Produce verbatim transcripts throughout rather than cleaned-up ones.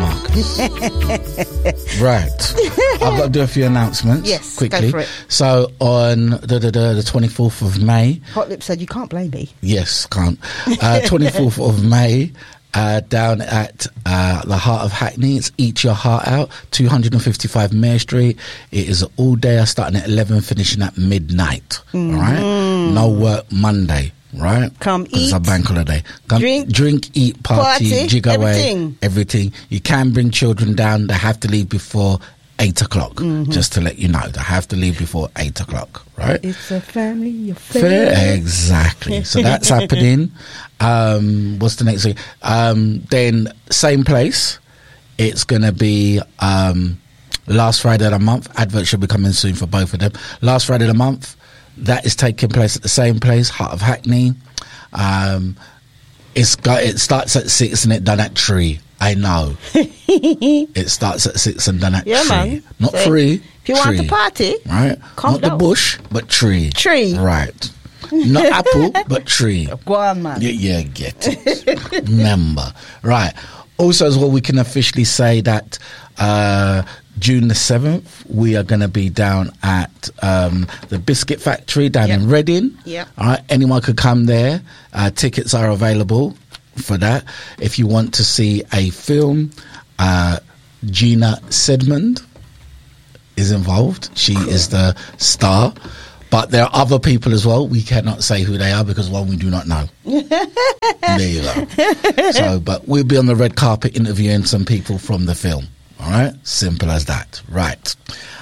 Marcus. Right. I've got to do a few announcements. Yes, quickly. go for it. So on the, the, the, the twenty-fourth of May. Hot Lip said you can't blame me. Yes, can't. Uh, twenty-fourth of May. Uh, down at uh, the Heart of Hackney. It's Eat Your Heart Out, two fifty-five Mare Street. It is all day, starting at eleven, finishing at midnight. Mm. All right, no work Monday. Right, come eat. It's a bank holiday. Come drink, drink, eat, party, party, jig away, everything. everything. You can bring children down. They have to leave before eight o'clock. Mm-hmm. Just to let you know, they have to leave before eight o'clock. Right? It's a family affair. Fair, exactly. So that's happening. Um, what's the next thing? Um, then same place. It's going to be um, last Friday of the month. Advert should be coming soon for both of them. Last Friday of the month. That is taking place at the same place, Heart of Hackney. Um, it's got, it starts at six and it done at Tree. I know. It starts at six and done at yeah, Tree. Man. Not so Free. If you tree. want to party, right? Not down. The bush, but Tree. Tree. Right. Not apple, but tree. Go on, man. Yeah, yeah, get it. Remember. Right. Also, as well, we can officially say that uh, June the seventh, we are going to be down at um, the Biscuit Factory down yep. in Reading. Yeah. All right. Anyone could come there. Uh, tickets are available for that. If you want to see a film, uh, Gina Sedmond is involved. She is the star. But there are other people as well. We cannot say who they are because, one, we do not know. There you go. So, but we'll be on the red carpet interviewing some people from the film. All right? Simple as that. Right.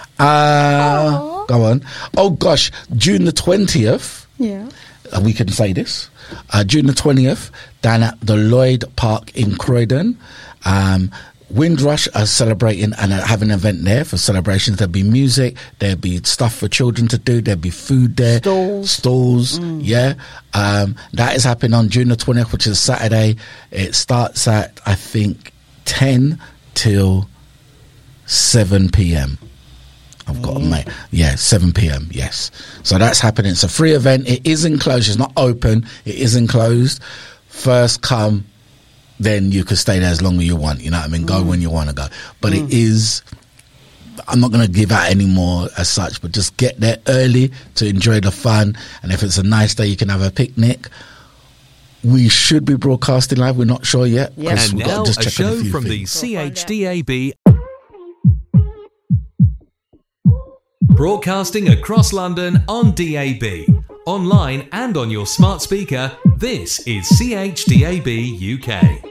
Uh, go on. Oh, gosh. June the twentieth. Yeah. Uh, we can say this. Uh, June the twentieth, down at the Lloyd Park in Croydon. Um, Windrush are celebrating and having an event there for celebrations. There'll be music, there'll be stuff for children to do, there'll be food there, stalls, stalls mm. yeah. Um, that is happening on June the twentieth, which is Saturday. It starts at, I think, ten till seven p.m. I've got mm. a mate. Yeah, seven p.m. Yes. So that's happening. It's a free event. It is enclosed. It's not open. It is enclosed. First come, then you could stay there as long as you want. You know what I mean? Go mm. when you want to go. But mm. it is, I'm not going to give out any more as such, but just get there early to enjoy the fun. And if it's a nice day, you can have a picnic. We should be broadcasting live. We're not sure yet. Yeah. And we've now got to just a check show on a few from things. the C H D A B. Broadcasting across London on D A B. Online and on your smart speaker, this is C H D A B U K.